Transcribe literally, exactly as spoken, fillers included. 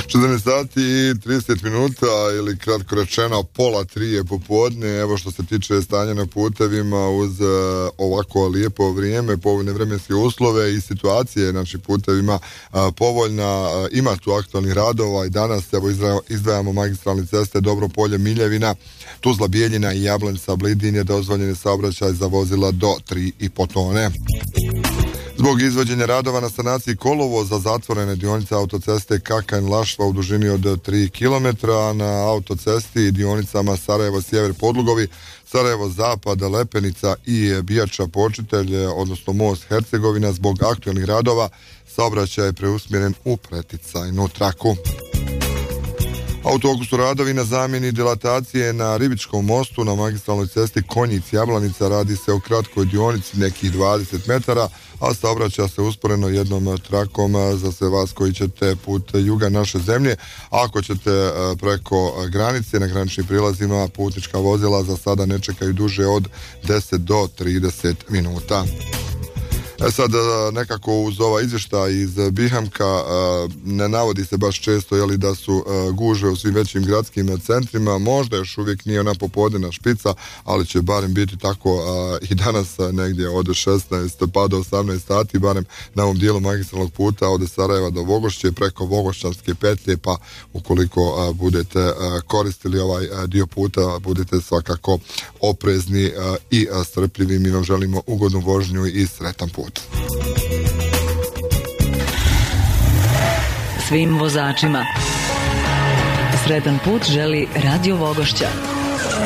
četrnaest sati i trideset minuta ili kratko rečeno pola tri je popodne. Evo što se tiče stanja na putevima uz uh, ovako lijepo vrijeme, povoljne vremenske uslove i situacije znači putevima uh, povoljna. Uh, ima tu aktualnih radova i danas evo izdvajamo magistralne ceste Dobro Polje, Miljevina, Tuzla, Bijeljina i Jablanjca, Blidin je dozvoljeni saobraćaj za vozila do tri i po tone. Zbog izvođenja radova na sanaciji kolovoza zatvorene dionice autoceste Kakanj-Lašva u dužini od tri kilometra, na autocesti i dionicama Sarajevo-Sjever Podlugovi, Sarajevo-Zapad, Lepenica i Bijača Počitelj, odnosno most Hercegovina, zbog aktualnih radova saobraćaj je preusmjeren u preticajnu traku. A u toku su radovi na zamjeni dilatacije na Ribičkom mostu na magistralnoj cesti Konjic-Jablanica. Radi se o kratkoj dionici nekih dvadeset metara, a saobraća se usporeno jednom trakom za sve vas koji ćete put juga naše zemlje. Ako ćete preko granice na graničnim prilazima, putnička vozila za sada ne čekaju duže od deset do trideset minuta. E sad, nekako uz ova izvještaj iz Bihamka ne navodi se baš često jeli, da su gužve u svim većim gradskim centrima. Možda još uvijek nije ona popodnevna špica, ali će barem biti tako i danas negdje od šesnaest pa do osamnaest sati, barem na ovom dijelu magistralnog puta od Sarajeva do Vogošće preko Vogošćanske petlje, pa ukoliko budete koristili ovaj dio puta, budete svakako oprezni i strpljivi. Mi vam želimo ugodnu vožnju i sretan put. Svim vozačima sretan put želi Radio Vogošća.